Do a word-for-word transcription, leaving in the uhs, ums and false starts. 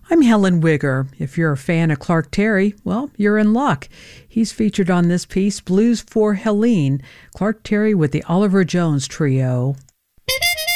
I'm Helen Wigger. If you're a fan of Clark Terry, well, you're in luck. He's featured on this piece, Blues for Helene, Clark Terry with the Oliver Jones Trio.